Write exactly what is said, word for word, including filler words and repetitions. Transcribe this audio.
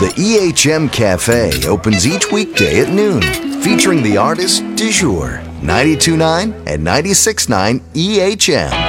The E H M Cafe opens each weekday at noon, featuring the artist Du Jour, ninety-two point nine and ninety-six point nine E H M.